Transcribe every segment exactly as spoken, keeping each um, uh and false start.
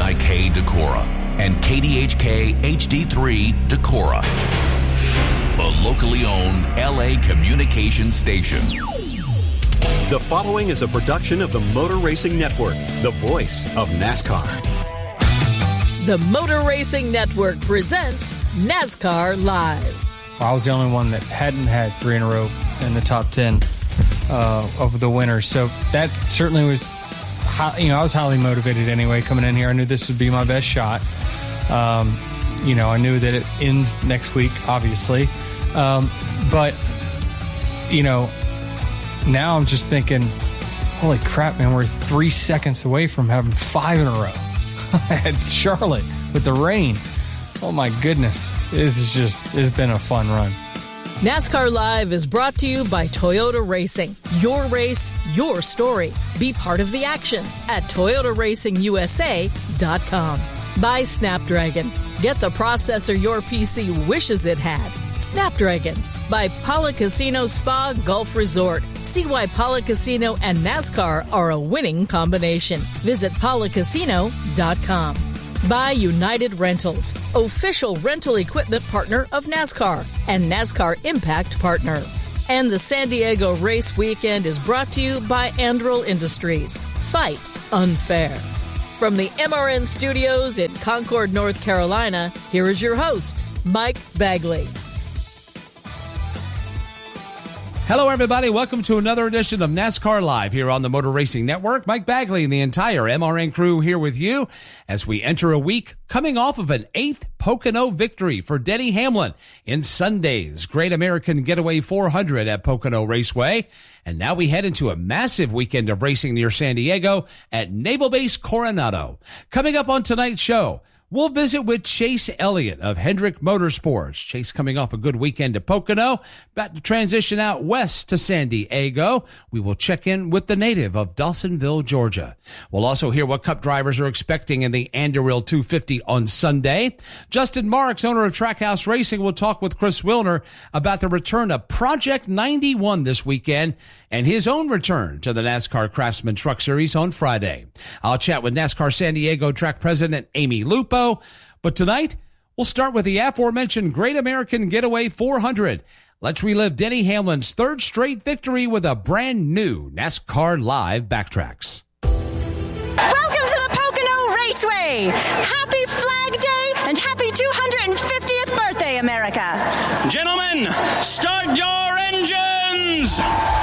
I K Decorah and K D H K H D three Decorah, a locally owned L A communications station. The following is a production of the Motor Racing Network, the voice of NASCAR. The Motor Racing Network presents NASCAR Live. I was the only one that hadn't had three in a row in the top ten uh, of the winners. So that certainly was, high, you know, I was highly motivated anyway coming in here. I knew this would be my best shot. Um, you know, I knew that it ends next week, obviously. Um, but, you know, now I'm just thinking, holy crap, man, we're three seconds away from having five in a row. At Charlotte with the rain. Oh my goodness. This is just, it's been a fun run. NASCAR Live is brought to you by Toyota Racing. Your race, your story. Be part of the action at Toyota Racing U S A dot com. By Snapdragon. Get the processor your P C wishes it had. Snapdragon. By Pala Casino Spa Golf Resort. See why Pala Casino and NASCAR are a winning combination. Visit Pala Casino dot com. By United Rentals, official rental equipment partner of NASCAR and NASCAR Impact Partner. And the San Diego Race Weekend is brought to you by Andrel Industries. Fight unfair. From the M R N Studios in Concord, North Carolina, here is your host, Mike Bagley. Hello, everybody. Welcome to another edition of NASCAR Live here on the Motor Racing Network. Mike Bagley and the entire M R N crew here with you as we enter a week coming off of an eighth Pocono victory for Denny Hamlin in Sunday's Great American Getaway four hundred at Pocono Raceway. And now we head into a massive weekend of racing near San Diego at Naval Base Coronado. Coming up on tonight's show, we'll visit with Chase Elliott of Hendrick Motorsports. Chase coming off a good weekend at Pocono, about to transition out west to San Diego. We will check in with the native of Dawsonville, Georgia. We'll also hear what Cup drivers are expecting in the Anduril two fifty on Sunday. Justin Marks, owner of Trackhouse Racing, will talk with Chris Wilner about the return of Project ninety-one this weekend and his own return to the NASCAR Craftsman Truck Series on Friday. I'll chat with NASCAR San Diego track president Amy Lupo. But tonight, we'll start with the aforementioned Great American Getaway four hundred. Let's relive Denny Hamlin's third straight victory with a brand new NASCAR Live Backtracks. Welcome to the Pocono Raceway! Happy Flag Day and happy two hundred fiftieth birthday, America! Gentlemen, start your engines!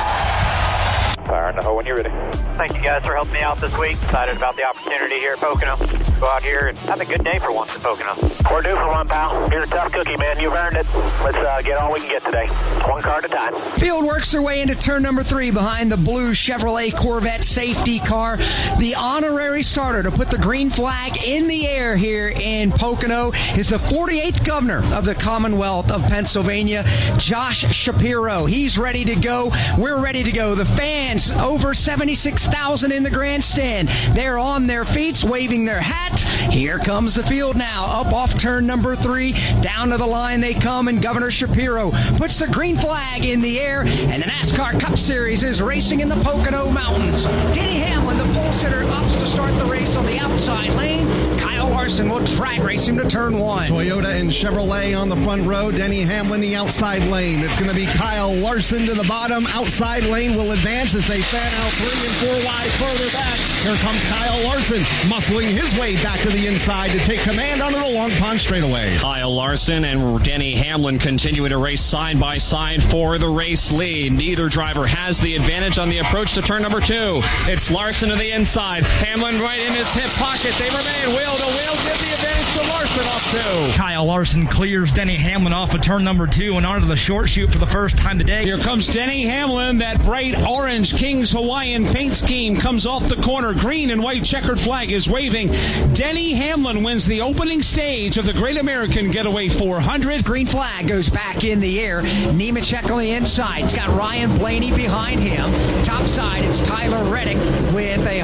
Fire in the hole when you're ready. Thank you guys for helping me out this week. Excited about the opportunity here at Pocono. Go out here and have a good day for once at Pocono. We're due for one, pal. You're a tough cookie, man. You've earned it. Let's uh, get all we can get today. One car at a time. Field works their way into turn number three behind the blue Chevrolet Corvette safety car. The honorary starter to put the green flag in the air here in Pocono is the forty-eighth governor of the Commonwealth of Pennsylvania, Josh Shapiro. He's ready to go. We're ready to go. The fans, over seventy-six thousand in the grandstand. They're on their feet, waving their hats. Here comes the field now, up off turn number three. Down to the line they come, and Governor Shapiro puts the green flag in the air, and the NASCAR Cup Series is racing in the Pocono Mountains. Denny Hamlin, the pole sitter, opts to start the race on the outside lane. Kyle Larson will drag race him to turn one. Toyota and Chevrolet on the front row. Denny Hamlin, the outside lane. It's going to be Kyle Larson to the bottom. Outside lane will advance as they fan out three and four wide further back. Here comes Kyle Larson, muscling his way back to the inside to take command onto the Long Pond straightaway. Kyle Larson and Denny Hamlin continuing to race side by side for the race lead. Neither driver has the advantage on the approach to turn number two. It's Larson to the inside. Hamlin right in his hip pocket. They remain wheel to wheel. Give the advantage to Larson off two. Kyle Larson clears Denny Hamlin off of turn number two and onto the short chute for the first time today. Here comes Denny Hamlin. That bright orange King's Hawaiian paint scheme comes off the corner. Green and white checkered flag is waving. Denny Hamlin wins the opening stage of the Great American Getaway four hundred. Green flag goes back in the air. Nemechek on the inside. He's got Ryan Blaney behind him. Top side, it's Tyler Reddick with a hard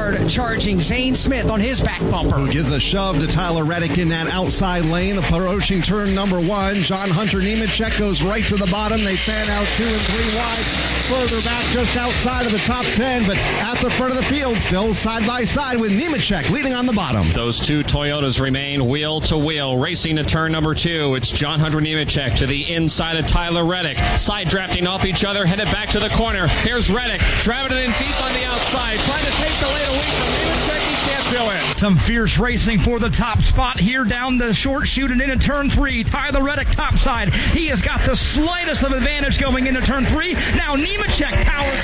hard charging Zane Smith on his back bumper. Who gives a shove to Tyler Reddick in that outside lane, approaching turn number one. John Hunter Nemechek goes right to the bottom. They fan out two and three wide. Further back just outside of the top ten, but at the front of the field, still side by side with Nemechek leading on the bottom. Those two Toyotas remain wheel to wheel, racing to turn number two. It's John Hunter Nemechek to the inside of Tyler Reddick. Side drafting off each other, headed back to the corner. Here's Reddick, driving it in deep on the outside, trying to take the lead away from Nemechek. He can't do it. Some fierce racing for the top spot here down the short chute and into turn three. Tyler Reddick topside. He has got the slightest of advantage going into turn three. Now Nemechek powers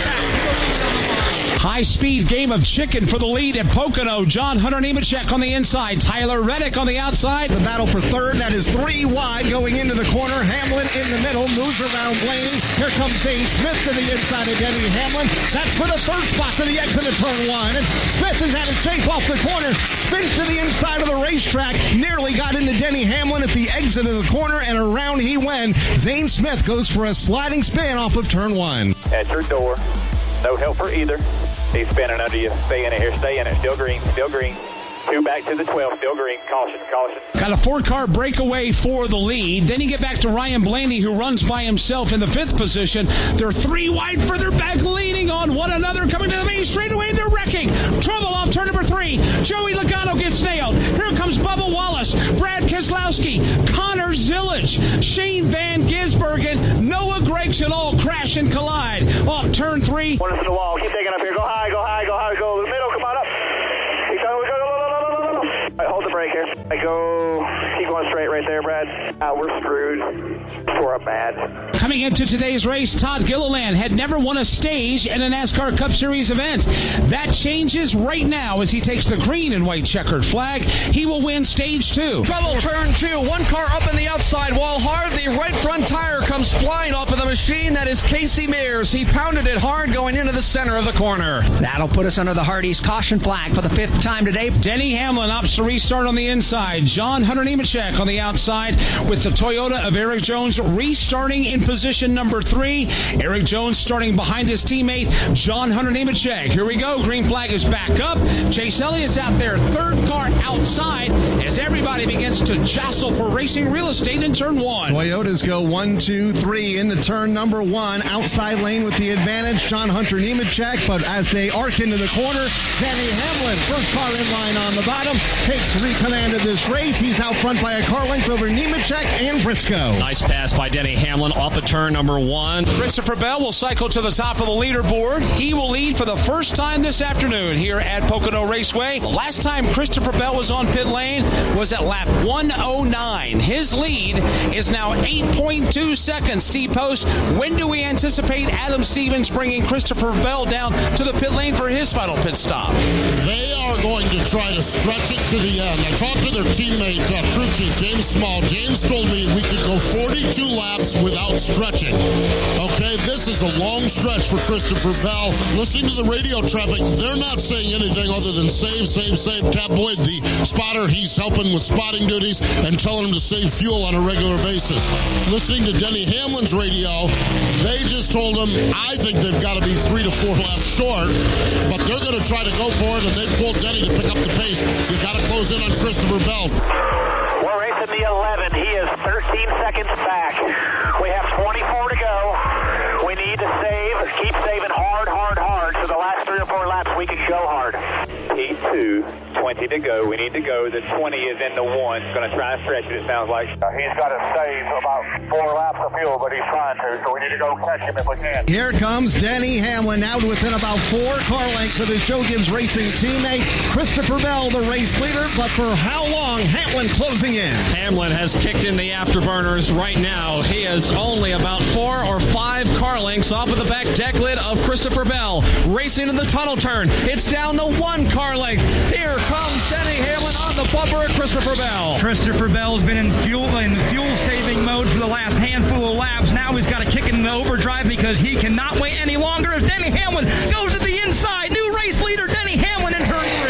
back. High-speed game of chicken for the lead at Pocono. John Hunter Nemechek on the inside. Tyler Reddick on the outside. The battle for third. That is three wide going into the corner. Hamlin in the middle. Moves around Blaney. Here comes Dave Smith to the inside of Denny Hamlin. That's for the third spot to the exit of turn one. And Smith is at his shape off the corner. Spins to the inside of the racetrack. Nearly got into Denny Hamlin at the exit of the corner, and around he went. Zane Smith goes for a sliding spin off of turn one. At your door. No help for either. He's spinning under you. Stay in it here. Stay in it. Still green. Still green. Two back to the twelve. Still green. Caution. Caution. Got a four-car breakaway for the lead. Then you get back to Ryan Blaney, who runs by himself in the fifth position. They're three wide further back, leaning on one another, coming to the main straightaway. They're wrecking. Trouble off turn number three. Joey Logano gets nailed. Here comes Bubba Wallace, Brad Keselowski, Connor Zillage, Shane Van Gisbergen, Noah Gragson all crash and collide off turn three. One to the wall. Keep taking up here. Go high. Go high. Go high. Go to the middle. Come on up. Keep going. Go. Go. Go. Go. Go. Go. All right, hold the brake here. I go. Keep going straight right there, Brad. Uh, we're screwed. We're up bad. Coming into today's race, Todd Gilliland had never won a stage in a NASCAR Cup Series event. That changes right now as he takes the green and white checkered flag. He will win stage two. Trouble turn two. One car up in the outside wall hard. The right front tire comes flying off of the machine. That is Casey Mears. He pounded it hard going into the center of the corner. That'll put us under the Hardee's caution flag for the fifth time today. Denny Hamlin opts to restart on the inside. John Hunter Nemechek on the outside with the Toyota of Eric Jones restarting in position number three. Eric Jones starting behind his teammate, John Hunter Nemechek. Here we go. Green flag is back up. Chase Elliott's out there. Third car outside as everybody begins to jostle for racing real estate in turn one. Toyotas go one, two, three into turn number one. Outside lane with the advantage, John Hunter Nemechek. But as they arc into the corner, Denny Hamlin, first car in line on the bottom, takes recommand of this race. He's out front by a car length over Nemechek and Briscoe. Nice pass by Denny Hamlin off of turn number one. Christopher Bell will cycle to the top of the leaderboard. He will lead for the first time this afternoon here at Pocono Raceway. The last time Christopher Bell was on pit lane was at lap one oh nine. His lead is now eight point two seconds. Steve Post, when do we anticipate Adam Stevens bringing Christopher Bell down to the pit lane for his final pit stop? They are going to try to stretch it to the end. I talked to their teammate, uh, crew chief, James Small. James told me we could go forty-two laps without stretching. Okay, this is a long stretch for Christopher Bell. Listening to the radio traffic, they're not saying anything other than save, save, save. Tab Boyd, the spotter, he's helping with spotting duties and telling him to save fuel on a regular basis. Listening to Denny Hamlin's radio, they just told him, I think they've got to be three to four laps short, but they're going to try to go for it, and they told Denny to pick up the pace. You got to close in on Christopher Bell. We're racing the eleven. He is thirteen seconds back. We have twenty-four to go. We need to save, keep saving hard, hard, hard. So the last three or four laps we can go hard. P two, twenty to go. We need to go. The twenty is in the one. Going to try and stretch it, it sounds like. Uh, he's got to save about four laps of fuel, but he's trying to. So we need to go catch him if we can. Here comes Denny Hamlin, now within about four car lengths of his Joe Gibbs Racing teammate, Christopher Bell, the race leader. But for how long? Hamlin closing in. Hamlin has kicked in the afterburners right now. He is only about four or five car lengths off of the back deck lid of Christopher Bell. Racing in the tunnel turn. It's down to one car length. Here comes Denny Hamlin on the bumper of Christopher Bell. Christopher Bell's been in fuel in fuel saving mode for the last handful of laps. Now he's got to kick it in the overdrive because he cannot wait any longer as Denny Hamlin goes to the inside. New race leader Denny Hamlin in turn three.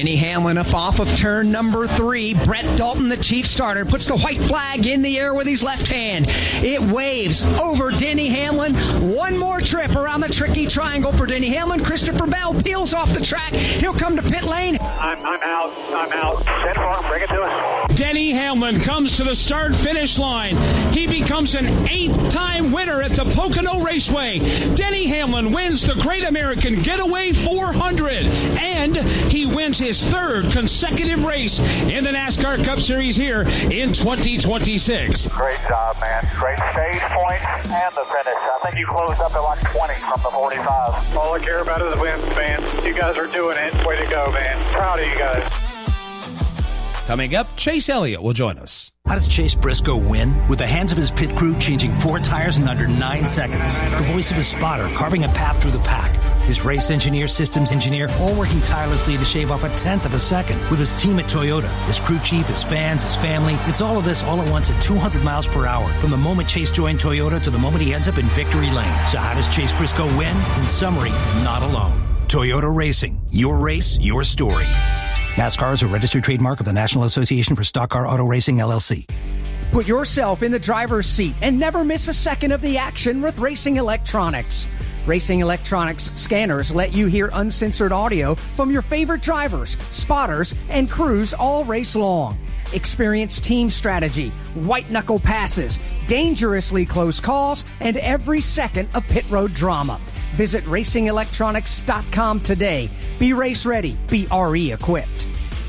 Denny Hamlin up off of turn number three. Brett Dalton, the chief starter, puts the white flag in the air with his left hand. It waves over Denny Hamlin. One more trip around the tricky triangle for Denny Hamlin. Christopher Bell peels off the track. He'll come to pit lane. I'm, I'm out. I'm out. Send for him. Bring it to us. Denny Hamlin comes to the start-finish line. He becomes an eighth-time winner at the Pocono Raceway. Denny Hamlin wins the Great American Getaway four hundred, and he wins his third consecutive race in the NASCAR Cup Series here in twenty twenty-six. Great job, man. Great stage points and the finish. I think you closed up at like twenty from the forty-five. All I care about is wins, man. You guys are doing it. Way to go, man. Proud of you guys. Coming up, Chase Elliott will join us. How does Chase Briscoe win? With the hands of his pit crew changing four tires in under nine seconds. The voice of his spotter carving a path through the pack. His race engineer, systems engineer, all working tirelessly to shave off a tenth of a second. With his team at Toyota, his crew chief, his fans, his family. It's all of this all at once at two hundred miles per hour. From the moment Chase joined Toyota to the moment he ends up in victory lane. So how does Chase Briscoe win? In summary, not alone. Toyota Racing. Your race, your story. NASCAR is a registered trademark of the National Association for Stock Car Auto Racing, L L C. Put yourself in the driver's seat and never miss a second of the action with Racing Electronics. Racing Electronics scanners let you hear uncensored audio from your favorite drivers, spotters, and crews all race long. Experience team strategy, white-knuckle passes, dangerously close calls, and every second of pit road drama. Visit racing electronics dot com today. Be race ready. Be R E equipped.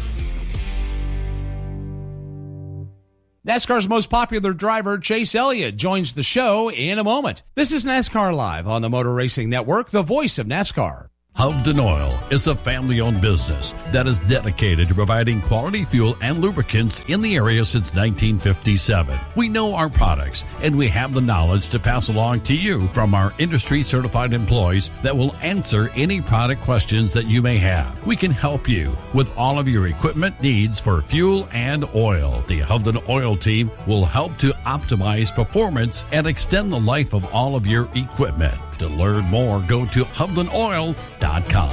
NASCAR's most popular driver, Chase Elliott, joins the show in a moment. This is NASCAR Live on the Motor Racing Network, the voice of NASCAR. Hovden Oil is a family-owned business that is dedicated to providing quality fuel and lubricants in the area since nineteen fifty-seven. We know our products, and we have the knowledge to pass along to you from our industry-certified employees that will answer any product questions that you may have. We can help you with all of your equipment needs for fuel and oil. The Hovden Oil team will help to optimize performance and extend the life of all of your equipment. To learn more, go to hovden oil dot com.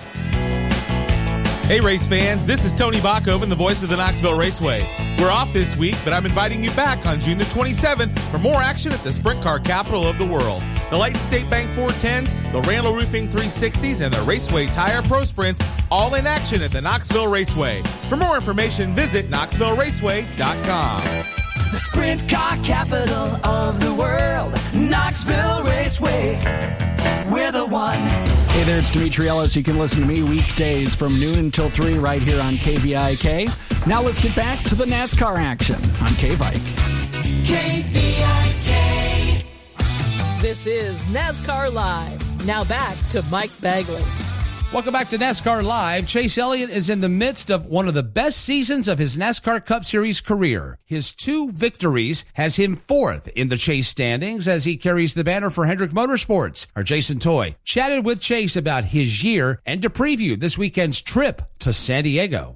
Hey race fans, this is Tony Bachhoven, the voice of the Knoxville Raceway. We're off this week, but I'm inviting you back on June the twenty-seventh for more action at the sprint car capital of the world. The Lighton State Bank four tens, the Randall Roofing three sixties, and the Raceway Tire Pro Sprints all in action at the Knoxville Raceway. For more information, visit knoxville raceway dot com. The sprint car capital of the world, Knoxville Raceway, we're the one. Hey there, it's Dimitri Ellis. You can listen to me weekdays from noon until three right here on K V I K. Now let's get back to the NASCAR action on K-Vike. K V I K. This is NASCAR Live. Now back to Mike Bagley. Welcome back to NASCAR Live. Chase Elliott is in the midst of one of the best seasons of his NASCAR Cup Series career. His two victories has him fourth in the Chase standings as he carries the banner for Hendrick Motorsports. Our Jason Toy chatted with Chase about his year and to preview this weekend's trip to San Diego.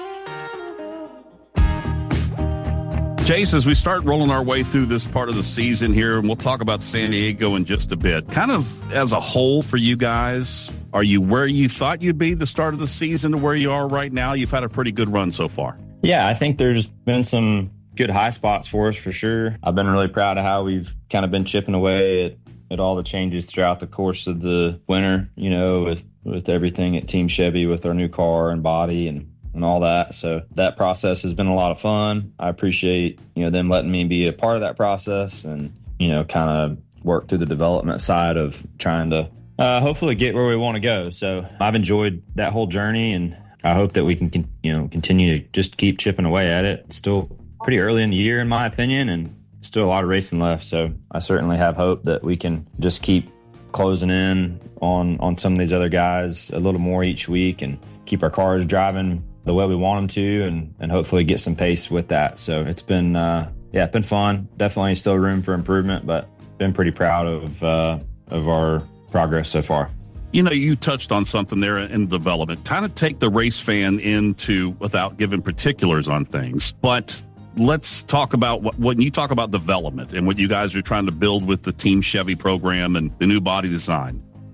Chase, as we start rolling our way through this part of the season here, and we'll talk about San Diego in just a bit, kind of as a whole for you guys, are you where you thought you'd be the start of the season to where you are right now? You've had a pretty good run so far. Yeah, I think there's been some good high spots for us for sure. I've been really proud of how we've kind of been chipping away at, at all the changes throughout the course of the winter, you know, with, with everything at Team Chevy with our new car and body and and all that. So that process has been a lot of fun. I appreciate, you know, them letting me be a part of that process and, you know, kind of work through the development side of trying to uh, hopefully get where we want to go. So I've enjoyed that whole journey, and I hope that we can, con- you know, continue to just keep chipping away at it. It's still pretty early in the year, in my opinion, and still a lot of racing left. So I certainly have hope that we can just keep closing in on, on some of these other guys a little more each week and keep our cars driving the way we want them to, and, and hopefully get some pace with that. So it's been, uh, yeah, it's been fun. Definitely still room for improvement, but been pretty proud of, uh, of our progress so far. You know, you touched on something there in development. Kind of take the race fan into, without giving particulars on things, but let's talk about what, when you talk about development and what you guys are trying to build with the Team Chevy program and the new body design.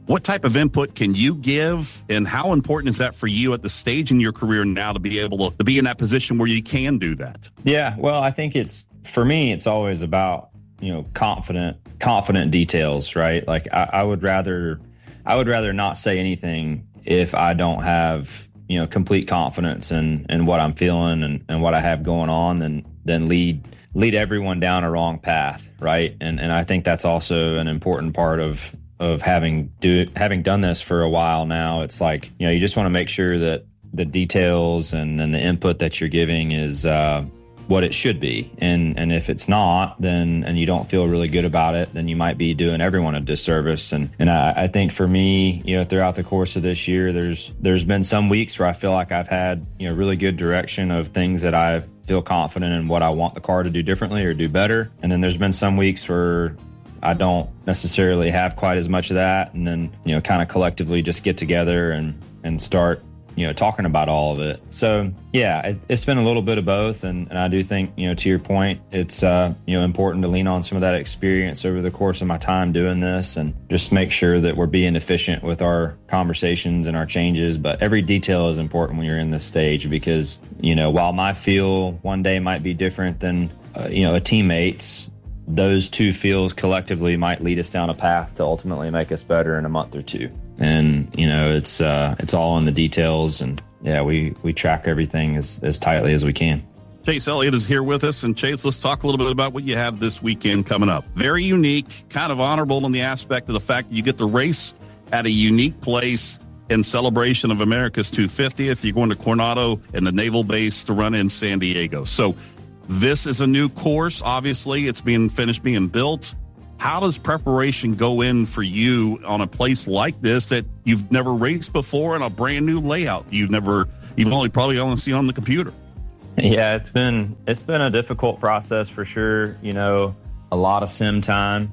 What type of input can you give, and how important is that for you at the stage in your career now to be able to, to be in that position where you can do that? Yeah, well, I think it's, for me, it's always about, you know, confident, confident details, right? Like I, I would rather, I would rather not say anything if I don't have, you know, complete confidence in, in what I'm feeling and, and what I have going on, than, than lead, lead everyone down a wrong path. Right. And, and I think that's also an important part of, of having do having done this for a while now. It's like, you know, you just want to make sure that the details and then the input that you're giving is, uh, what it should be. And and if it's not, then and you don't feel really good about it, then you might be doing everyone a disservice. And and I, I think for me, you know, throughout the course of this year, there's there's been some weeks where I feel like I've had, you know, really good direction of things that I feel confident in what I want the car to do differently or do better. And then there's been some weeks where I don't necessarily have quite as much of that. And then, you know, kind of collectively just get together and and start, you know, talking about all of it. So yeah, it, it's been a little bit of both. And, and I do think, you know, to your point, it's, uh, you know, important to lean on some of that experience over the course of my time doing this and just make sure that we're being efficient with our conversations and our changes. But every detail is important when you're in this stage, because, you know, while my feel one day might be different than, uh, you know, a teammate's, those two feels collectively might lead us down a path to ultimately make us better in a month or two. And, you know, it's uh, it's all in the details. And, yeah, we, we track everything as, as tightly as we can. Chase Elliott is here with us. And, Chase, let's talk a little bit about what you have this weekend coming up. Very unique, kind of honorable in the aspect of the fact that you get to race at a unique place in celebration of America's two hundred fiftieth. You're going to Coronado and the Naval Base to run in San Diego. So this is a new course. Obviously, it's being finished being built. How does preparation go in for you on a place like this that you've never raced before and a brand new layout you've never, you've only probably only seen on the computer? Yeah, it's been it's been a difficult process for sure. You know, a lot of sim time,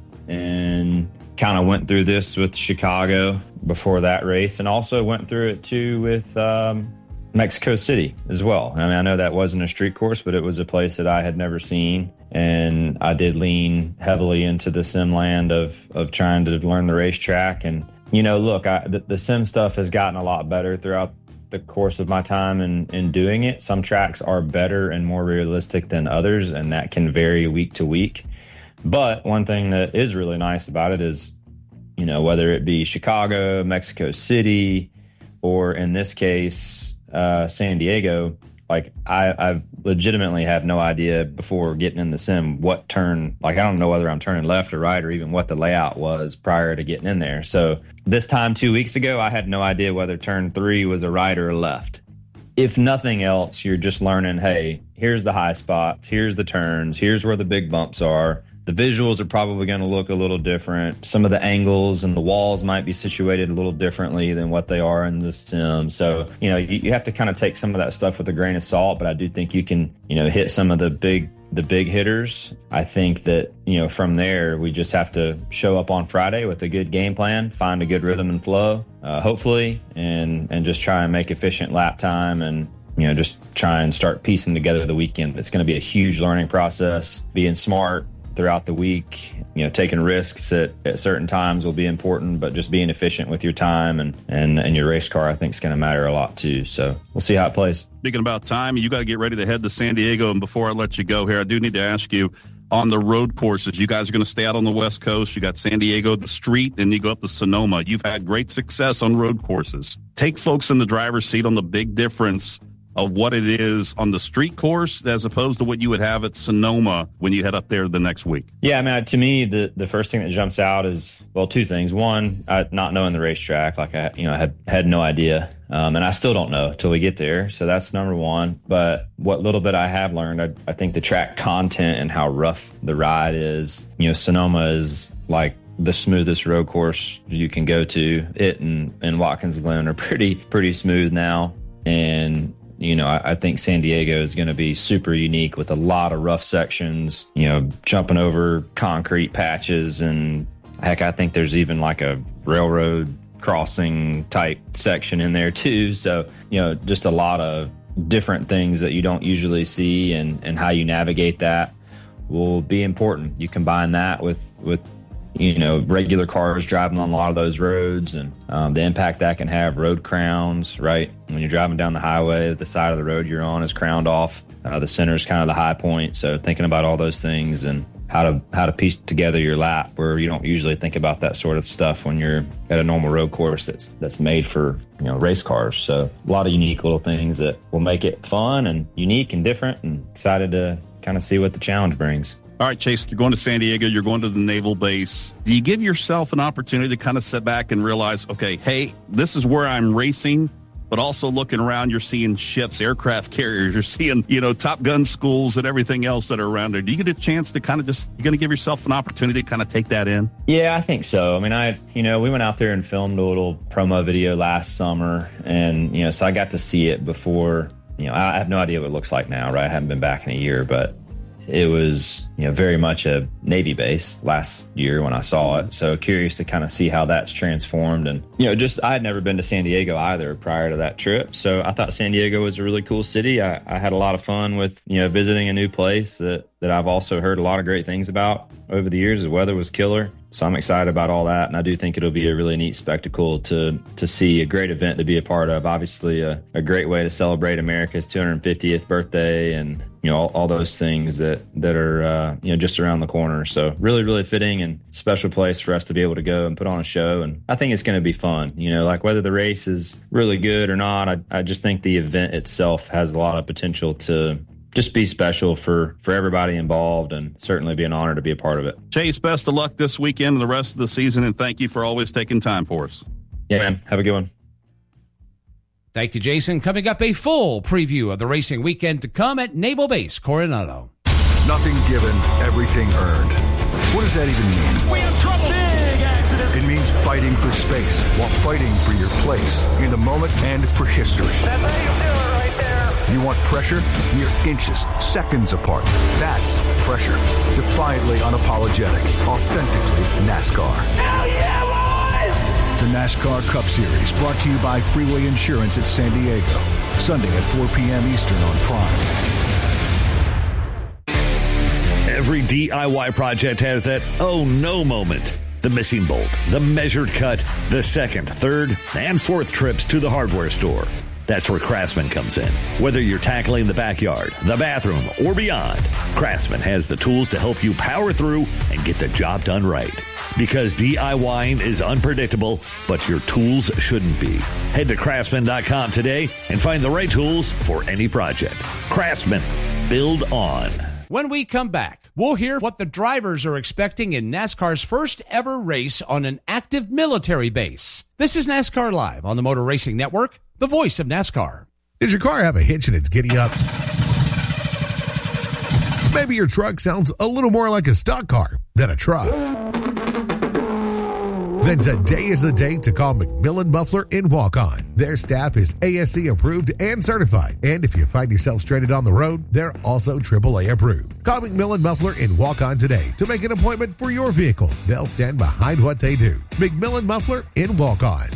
and kind of went through this with Chicago before that race, and also went through it too with um, Mexico City as well. I mean, I know that wasn't a street course, but it was a place that I had never seen. And I did lean heavily into the sim land of, of trying to learn the racetrack. And, you know, look, I, the, the sim stuff has gotten a lot better throughout the course of my time in, in doing it. Some tracks are better and more realistic than others, and that can vary week to week. But one thing that is really nice about it is, you know, whether it be Chicago, Mexico City, or in this case, uh, San Diego, like I, I legitimately have no idea before getting in the sim what turn, like I don't know whether I'm turning left or right or even what the layout was prior to getting in there. So this time two weeks ago, I had no idea whether turn three was a right or a left. If nothing else, you're just learning, hey, here's the high spots, here's the turns, here's where the big bumps are. The visuals are probably going to look a little different. Some of the angles and the walls might be situated a little differently than what they are in the sim. So, you know, you, you have to kind of take some of that stuff with a grain of salt, but I do think you can, you know, hit some of the big, the big hitters. I think that, you know, from there, we just have to show up on Friday with a good game plan, find a good rhythm and flow, uh, hopefully, and, and just try and make efficient lap time and, you know, just try and start piecing together the weekend. It's going to be a huge learning process, being smart throughout the week. You know, taking risks at, at certain times will be important, but just being efficient with your time and, and, and your race car, I think, is going to matter a lot too. So we'll see how it plays. Speaking about time, you got to get ready to head to San Diego. And before I let you go here, I do need to ask you, on the road courses, you guys are going to stay out on the West Coast. You got San Diego, the street, and you go up to Sonoma. You've had great success on road courses. Take folks in the driver's seat on the big difference of what it is on the street course as opposed to what you would have at Sonoma when you head up there the next week. Yeah, I mean, to me, the, the first thing that jumps out is, well, two things. One, I, not knowing the racetrack, like I, you know, I had, had no idea. Um, and I still don't know till we get there. So that's number one. But what little bit I have learned, I, I think the track content and how rough the ride is, you know, Sonoma is like the smoothest road course you can go to. It and, and Watkins Glen are pretty, pretty smooth now. And, you know, I, I think San Diego is going to be super unique with a lot of rough sections, you know, jumping over concrete patches. And heck, I think there's even like a railroad crossing type section in there too. So, you know, just a lot of different things that you don't usually see, and, and how you navigate that will be important. You combine that with, with, you know, regular cars driving on a lot of those roads, and um, the impact that can have. Road crowns, right? When you're driving down the highway, the side of the road you're on is crowned off. Uh, the center is kind of the high point. So thinking about all those things and how to how to piece together your lap, where you don't usually think about that sort of stuff when you're at a normal road course that's that's made for, you know, race cars. So a lot of unique little things that will make it fun and unique and different, and excited to kind of see what the challenge brings. All right, Chase, you're going to San Diego, you're going to the naval base. Do you give yourself an opportunity to kind of sit back and realize, okay, hey, this is where I'm racing, but also looking around, you're seeing ships, aircraft carriers, you're seeing, you know, Top Gun schools and everything else that are around there. Do you get a chance to kind of just, you're going to give yourself an opportunity to kind of take that in? Yeah, I think so. I mean, I, you know, we went out there and filmed a little promo video last summer, and, you know, so I got to see it before. You know, I have no idea what it looks like now, right? I haven't been back in a year, but it was, you know, very much a Navy base last year when I saw it. So curious to kind of see how that's transformed. And, you know, just I had never been to San Diego either prior to that trip. So I thought San Diego was a really cool city. I, I had a lot of fun with, you know, visiting a new place that, that I've also heard a lot of great things about over the years. The weather was killer. So I'm excited about all that. And I do think it'll be a really neat spectacle to to see, a great event to be a part of. Obviously, a, a great way to celebrate America's two hundred fiftieth birthday, and, you know, all, all those things that, that are, uh, you know, just around the corner. So really, really fitting and special place for us to be able to go and put on a show. And I think it's going to be fun. You know, like whether the race is really good or not, I, I just think the event itself has a lot of potential to just be special for, for everybody involved, and certainly be an honor to be a part of it. Chase, best of luck this weekend and the rest of the season, and thank you for always taking time for us. Yeah, man. Have a good one. Thank you, Jason. Coming up, a full preview of the racing weekend to come at Naval Base Coronado. Nothing given, everything earned. What does that even mean? We have trouble. Big accident. It means fighting for space while fighting for your place in the moment and for history. That's how you do it right there. You want pressure? Mere inches, seconds apart. That's pressure. Defiantly unapologetic. Authentically NASCAR. Hell yeah, boys! The NASCAR Cup Series, brought to you by Freeway Insurance at San Diego. Sunday at four p.m. Eastern on Prime. Every D I Y project has that oh no moment. The missing bolt, the measured cut, the second, third, and fourth trips to the hardware store. That's where Craftsman comes in. Whether you're tackling the backyard, the bathroom, or beyond, Craftsman has the tools to help you power through and get the job done right. Because DIYing is unpredictable, but your tools shouldn't be. Head to craftsman dot com today and find the right tools for any project. Craftsman. Build on. When we come back, we'll hear what the drivers are expecting in NASCAR's first ever race on an active military base. This is NASCAR Live on the Motor Racing Network, the voice of NASCAR. Does your car have a hitch and it's giddy up? Maybe your truck sounds a little more like a stock car than a truck. Then today is the day to call McMillan Muffler in Walk-On. Their staff is A S C approved and certified. And if you find yourself stranded on the road, they're also triple A approved. Call McMillan Muffler in Walk-On today to make an appointment for your vehicle. They'll stand behind what they do. McMillan Muffler in Walk-On.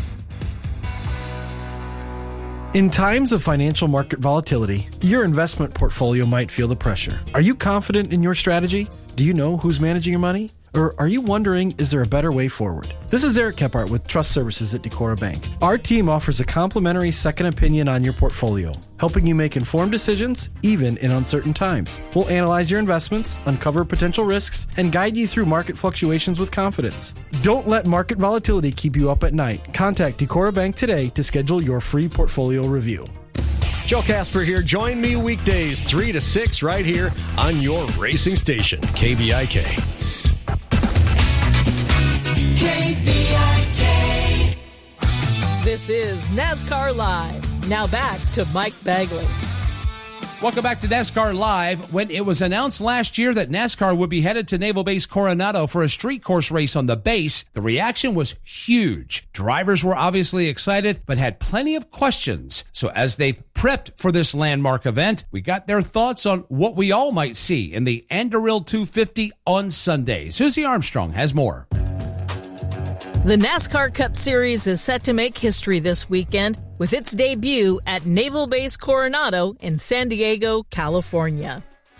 In times of financial market volatility, your investment portfolio might feel the pressure. Are you confident in your strategy? Do you know who's managing your money? Or are you wondering, is there a better way forward? This is Eric Kephart with Trust Services at Decorah Bank. Our team offers a complimentary second opinion on your portfolio, helping you make informed decisions, even in uncertain times. We'll analyze your investments, uncover potential risks, and guide you through market fluctuations with confidence. Don't let market volatility keep you up at night. Contact Decorah Bank today to schedule your free portfolio review. Joe Casper here. Join me weekdays three to six right here on your racing station, K V I K. K V I K. This is NASCAR Live. Now back to Mike Bagley. Welcome back to NASCAR Live. When it was announced last year that NASCAR would be headed to Naval Base Coronado for a street course race on the base, the reaction was huge. Drivers were obviously excited, but had plenty of questions. So as they've prepped for this landmark event, we got their thoughts on what we all might see in the Anduril two fifty on Sunday. Susie Armstrong has more. The NASCAR Cup Series is set to make history this weekend with its debut at Naval Base Coronado in San Diego, California.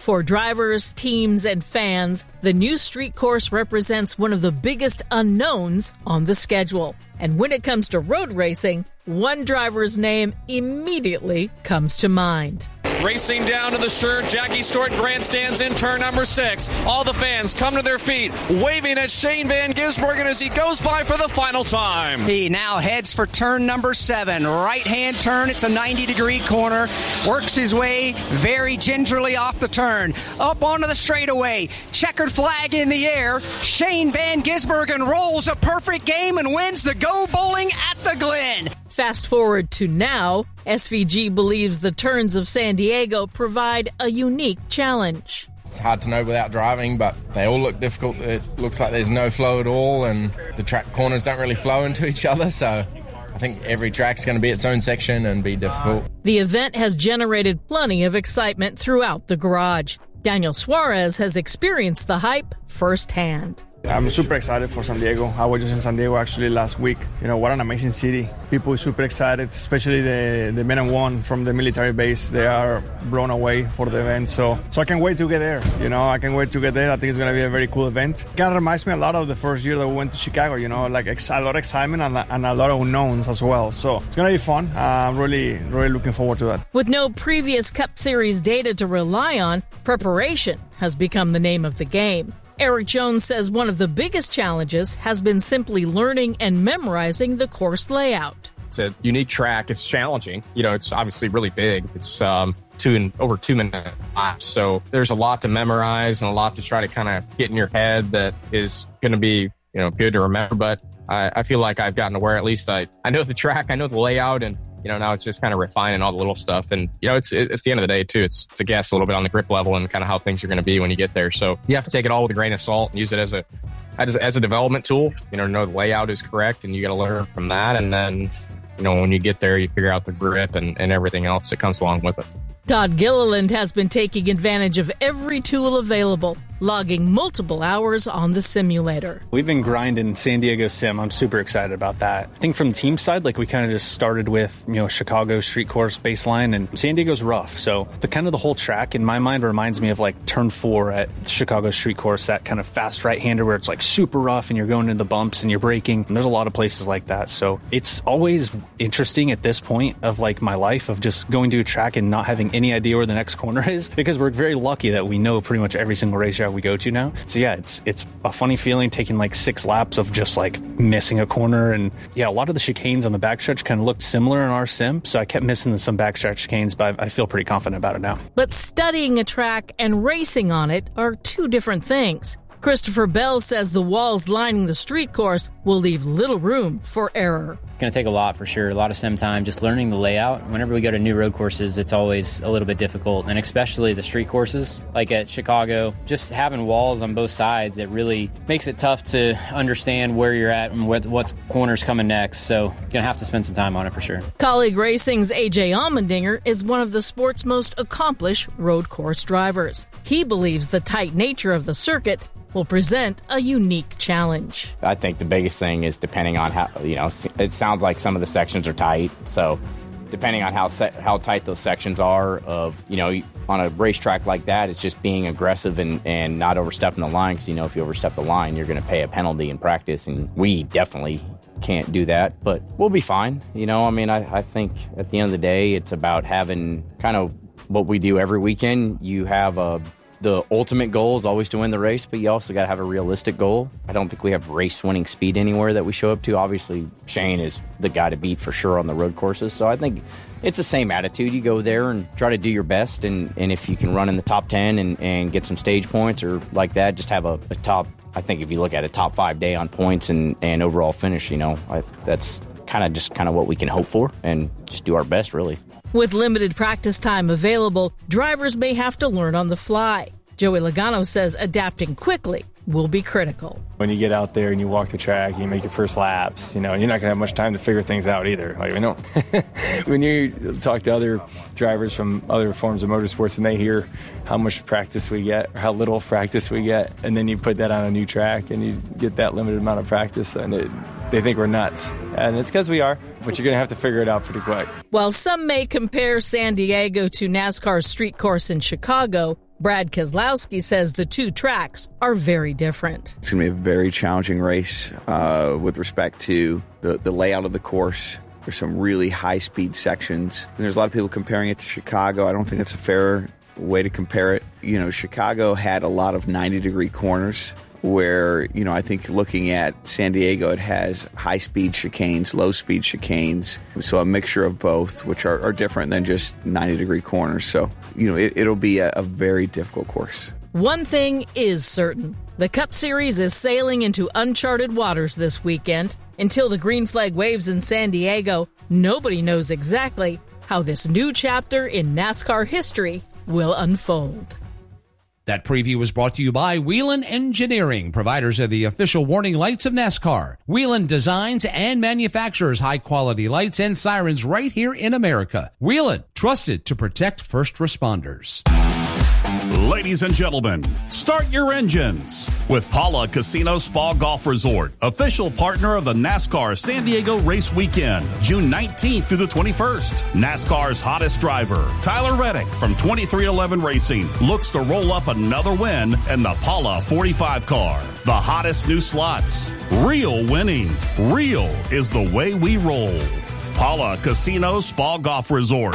For drivers, teams, and fans, the new street course represents one of the biggest unknowns on the schedule. And when it comes to road racing, one driver's name immediately comes to mind. Racing down to the Sure Jackie Stewart grandstands in turn number six. All the fans come to their feet, waving at Shane Van Gisbergen as he goes by for the final time. He now heads for turn number seven. Right-hand turn, it's a ninety-degree corner. Works his way very gingerly off the turn. Up onto the straightaway. Checkered flag in the air. Shane Van Gisbergen rolls a perfect game and wins the Go Bowling at the Glen. Fast forward to now, S V G believes the turns of San Diego provide a unique challenge. It's hard to know without driving, but they all look difficult. It looks like there's no flow at all, and the track corners don't really flow into each other, so I think every track's going to be its own section and be difficult. The event has generated plenty of excitement throughout the garage. Daniel Suarez has experienced the hype firsthand. I'm super excited for San Diego. I was just in San Diego actually last week. You know, what an amazing city. People are super excited, especially the, the men and women from the military base. They are blown away for the event. So so I can't wait to get there. You know, I can't wait to get there. I think it's going to be a very cool event. It kind of reminds me a lot of the first year that we went to Chicago, you know, like ex- a lot of excitement and, and a lot of unknowns as well. So it's going to be fun. Uh, I'm really, really looking forward to that. With no previous Cup Series data to rely on, preparation has become the name of the game. Eric Jones says one of the biggest challenges has been simply learning and memorizing the course layout. It's a unique track. It's challenging. You know, it's obviously really big. It's um, two and over two minute laps. So there's a lot to memorize and a lot to try to kind of get in your head that is going to be, you know, good to remember. But I, I feel like I've gotten to where at least I, I know the track, I know the layout, and you know, now it's just kind of refining all the little stuff. And, you know, it's it, at the end of the day, too, it's, it's a guess a little bit on the grip level and kind of how things are going to be when you get there. So you have to take it all with a grain of salt and use it as a as, as a development tool. You know, know the layout is correct, and you got to learn from that. And then, you know, when you get there, you figure out the grip and, and everything else that comes along with it. Todd Gilliland has been taking advantage of every tool available, logging multiple hours on the simulator. We've been grinding San Diego Sim. I'm super excited about that. I think from the team side, like we kind of just started with, you know, Chicago street course baseline, and San Diego's rough. So the kind of the whole track in my mind reminds me of like turn four at Chicago street course, that kind of fast right-hander where it's like super rough and you're going into the bumps and you're braking. And there's a lot of places like that. So it's always interesting at this point of like my life of just going to a track and not having any idea where the next corner is, because we're very lucky that we know pretty much every single racetrack we go to now. So yeah, it's it's a funny feeling taking like six laps of just like missing a corner. And yeah, a lot of the chicanes on the backstretch kind of looked similar in our sim, so I kept missing some backstretch chicanes, but I feel pretty confident about it now. But studying a track and racing on it are two different things. Christopher Bell says the walls lining the street course will leave little room for error. It's going to take a lot for sure, a lot of sim time, just learning the layout. Whenever we go to new road courses, it's always a little bit difficult, and especially the street courses, like at Chicago, just having walls on both sides, it really makes it tough to understand where you're at and what what's corners coming next, so you're going to have to spend some time on it for sure. Colleague Racing's A J Allmendinger is one of the sport's most accomplished road course drivers. He believes the tight nature of the circuit will present a unique challenge. I think the biggest thing is depending on how, you know, it sounds like some of the sections are tight. So depending on how se- how tight those sections are of, you know, on a racetrack like that, it's just being aggressive and, and not overstepping the line. Because, you know, if you overstep the line, you're going to pay a penalty in practice. And we definitely can't do that. But we'll be fine. You know, I mean, I, I think at the end of the day, it's about having kind of what we do every weekend. You have a The ultimate goal is always to win the race, but you also got to have a realistic goal. I don't think we have race-winning speed anywhere that we show up to. Obviously, Shane is the guy to beat for sure on the road courses, so I think it's the same attitude. You go there and try to do your best, and, and if you can run in the top ten and, and get some stage points or like that, just have a, a top, I think if you look at a top five day on points and, and overall finish, you know, I, that's kind of just kind of what we can hope for and just do our best, really. With limited practice time available, drivers may have to learn on the fly. Joey Logano says adapting quickly will be critical. When you get out there and you walk the track, you make your first laps, you know, you're not going to have much time to figure things out either. Like, you know, when you talk to other drivers from other forms of motorsports and they hear how much practice we get, or how little practice we get, and then you put that on a new track and you get that limited amount of practice, and it, they think we're nuts. And it's because we are, but you're going to have to figure it out pretty quick. While some may compare San Diego to NASCAR's street course in Chicago, Brad Keselowski says the two tracks are very different. It's going to be a very challenging race uh, with respect to the, the layout of the course. There's some really high-speed sections. And there's a lot of people comparing it to Chicago. I don't think that's a fair way to compare it. You know, Chicago had a lot of ninety-degree corners where, you know, I think looking at San Diego, it has high-speed chicanes, low-speed chicanes. So a mixture of both, which are, are different than just ninety-degree corners. So, you know, it, it'll be a, a very difficult course. One thing is certain. The Cup Series is sailing into uncharted waters this weekend. Until the green flag waves in San Diego, nobody knows exactly how this new chapter in NASCAR history will unfold. That preview was brought to you by Whelen Engineering, providers of the official warning lights of NASCAR. Whelen designs and manufactures high-quality lights and sirens right here in America. Whelen, trusted to protect first responders. Ladies and gentlemen, start your engines with Pala Casino Spa Golf Resort, official partner of the NASCAR San Diego Race Weekend, June nineteenth through the twenty-first. NASCAR's hottest driver, Tyler Reddick from twenty-three eleven Racing, looks to roll up another win in the Pala forty-five car. The hottest new slots, real winning. Real is the way we roll. Pala Casino Spa Golf Resort.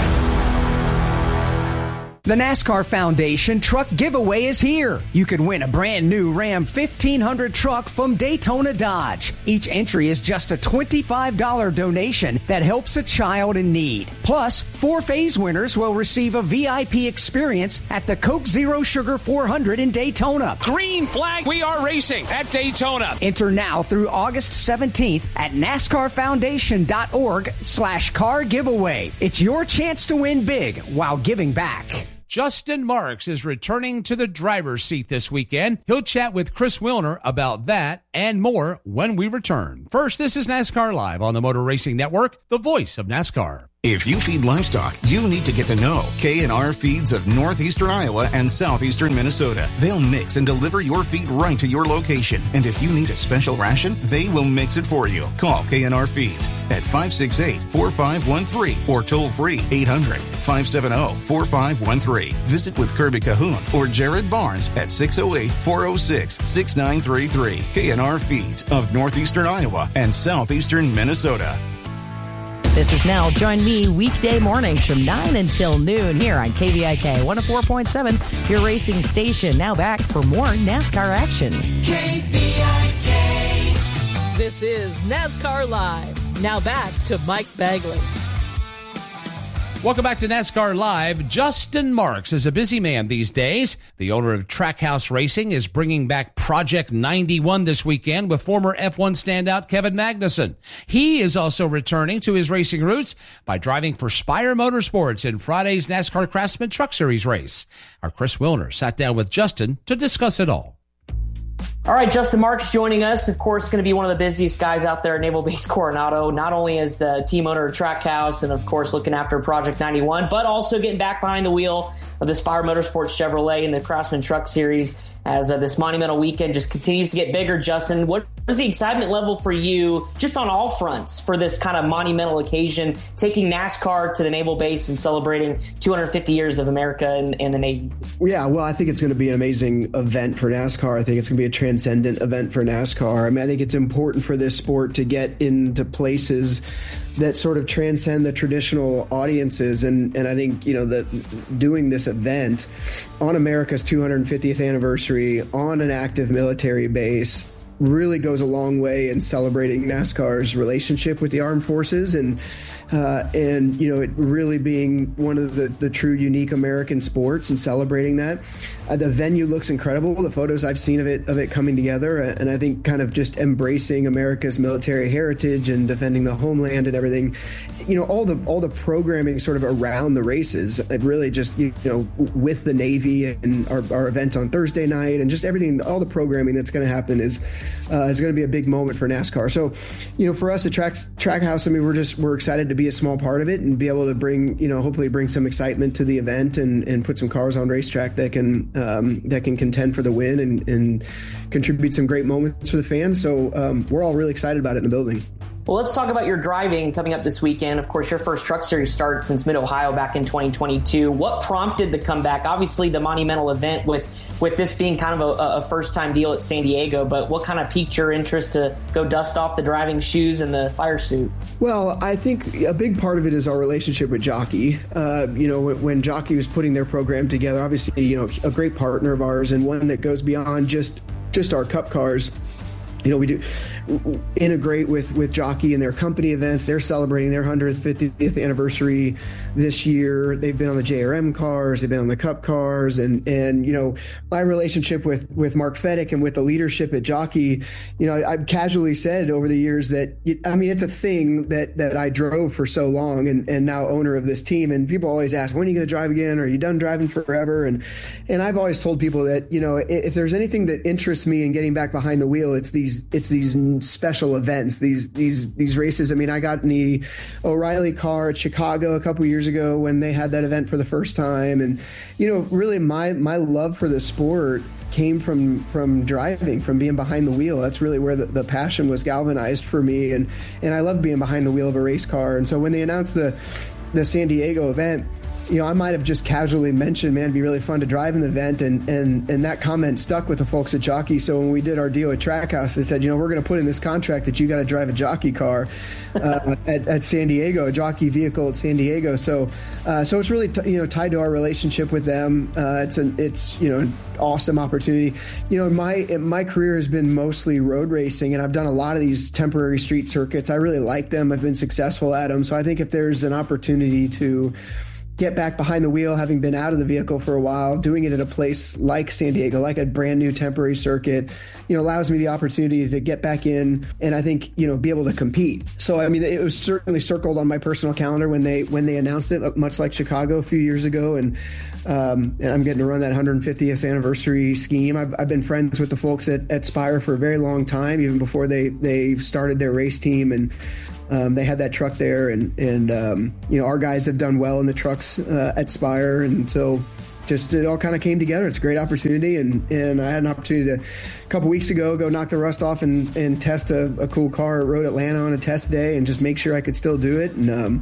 The NASCAR Foundation Truck Giveaway is here. You can win a brand new Ram fifteen hundred truck from Daytona Dodge. Each entry is just a twenty-five dollars donation that helps a child in need. Plus, four phase winners will receive a V I P experience at the Coke Zero Sugar four hundred in Daytona. Green flag, we are racing at Daytona. Enter now through August seventeenth at NASCARFoundation.org slash car giveaway. It's your chance to win big while giving back. Justin Marks is returning to the driver's seat this weekend. He'll chat with Chris Wilner about that and more when we return. First, this is NASCAR Live on the Motor Racing Network, the voice of NASCAR. If you feed livestock, you need to get to know K and R Feeds of northeastern Iowa and southeastern Minnesota. They'll mix and deliver your feed right to your location. And if you need a special ration, they will mix it for you. Call K and R Feeds at five six eight, four five one three or toll free eight hundred, five seven zero, four five one three. Visit with Kirby Cahoon or Jared Barnes at six oh eight, four oh six, six nine three three. K and R Feeds of northeastern Iowa and southeastern Minnesota. This is Nell. Join me weekday mornings from nine until noon here on K V I K one oh four point seven, your racing station. Now back for more NASCAR action. K V I K. This is NASCAR Live. Now back to Mike Bagley. Welcome back to NASCAR Live. Justin Marks is a busy man these days. The owner of Trackhouse Racing is bringing back Project ninety-one this weekend with former F one standout Kevin Magnussen. He is also returning to his racing roots by driving for Spire Motorsports in Friday's NASCAR Craftsman Truck Series race. Our Chris Wilner sat down with Justin to discuss it all. All right, Justin Marks joining us. Of course, going to be one of the busiest guys out there at Naval Base Coronado, not only as the team owner of Trackhouse and, of course, looking after Project ninety-one, but also getting back behind the wheel of the Spire Motorsports Chevrolet in the Craftsman Truck Series as uh, this monumental weekend just continues to get bigger. Justin, what is the excitement level for you just on all fronts for this kind of monumental occasion, taking NASCAR to the Naval Base and celebrating two hundred fifty years of America and, and the Navy? Yeah, well, I think it's going to be an amazing event for NASCAR. I think it's going to be a transcendent event for NASCAR. I mean, I think it's important for this sport to get into places that sort of transcend the traditional audiences. And, and I think, you know, that doing this event on America's two hundred fiftieth anniversary on an active military base really goes a long way in celebrating NASCAR's relationship with the armed forces and uh, and, you know, it really being one of the, the true unique American sports and celebrating that. Uh, the venue looks incredible. The photos I've seen of it of it coming together, and I think kind of just embracing America's military heritage and defending the homeland and everything. You know, all the all the programming sort of around the races. It really just, you know, with the Navy and our, our event on Thursday night and just everything, all the programming that's going to happen is uh, is going to be a big moment for NASCAR. So, you know, for us at Track Trackhouse, I mean, we're just we're excited to be a small part of it and be able to bring, you know, hopefully bring some excitement to the event and, and put some cars on racetrack that can um, that can contend for the win and, and contribute some great moments for the fans. So um, we're all really excited about it in the building. Well, let's talk about your driving coming up this weekend. Of course, your first Truck Series start since Mid-Ohio back in twenty twenty-two. What prompted the comeback? Obviously, the monumental event with, with this being kind of a, a first-time deal at San Diego, but what kind of piqued your interest to go dust off the driving shoes and the fire suit? Well, I think a big part of it is our relationship with Jockey. Uh, you know, when, when Jockey was putting their program together, obviously, you know, a great partner of ours and one that goes beyond just just our Cup cars. You know, we do integrate with, with Jockey and their company events. They're celebrating their one hundred fiftieth anniversary this year. They've been on the J R M cars. They've been on the Cup cars. And, and you know, my relationship with, with Mark Fedek and with the leadership at Jockey, you know, I've casually said over the years that, I mean, it's a thing that, that I drove for so long and, and now owner of this team. And people always ask, when are you going to drive again? Are you done driving forever? And, and I've always told people that, you know, if there's anything that interests me in getting back behind the wheel, it's these It's these special events, these these these races. I mean, I got in the O'Reilly car at Chicago a couple years ago when they had that event for the first time, and you know, really my my love for the sport came from from driving, from being behind the wheel. That's really where the, the passion was galvanized for me, and and I love being behind the wheel of a race car. And so when they announced the the San Diego event, you know, I might have just casually mentioned, man, it'd be really fun to drive in the event, and and and that comment stuck with the folks at Jockey. So when we did our deal at Trackhouse, they said, you know, we're going to put in this contract that you got to drive a Jockey car uh, at, at San Diego, a Jockey vehicle at San Diego. So uh, so it's really t- you know tied to our relationship with them. Uh, it's an it's you know an awesome opportunity. You know, my my career has been mostly road racing, and I've done a lot of these temporary street circuits. I really like them. I've been successful at them. So I think if there's an opportunity to get back behind the wheel, having been out of the vehicle for a while, doing it at a place like San Diego, like a brand new temporary circuit, you know, allows me the opportunity to get back in and I think, you know, be able to compete. So, I mean, it was certainly circled on my personal calendar when they when they announced it, much like Chicago a few years ago. And, um, and I'm getting to run that one hundred fiftieth anniversary scheme. I've, I've been friends with the folks at, at Spire for a very long time, even before they, they started their race team. And Um, they had that truck there, and and um, you know, our guys have done well in the trucks uh, at Spire, and so just it all kind of came together. It's a great opportunity, and, and I had an opportunity to a couple weeks ago go knock the rust off and, and test a, a cool car at Road Atlanta on a test day, and just make sure I could still do it. And um,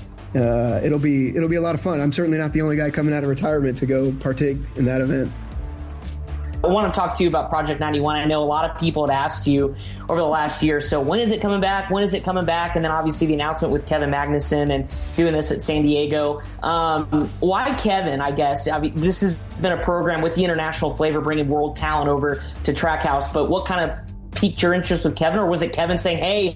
uh, it'll be it'll be a lot of fun. I'm certainly not the only guy coming out of retirement to go partake in that event. I want to talk to you about Project ninety-one. I know a lot of people had asked you over the last year. So when is it coming back? When is it coming back? And then obviously the announcement with Kevin Magnuson and doing this at San Diego. Um, why Kevin, I guess? I mean, this has been a program with the international flavor, bringing world talent over to Trackhouse. But what kind of piqued your interest with Kevin? Or was it Kevin saying, hey,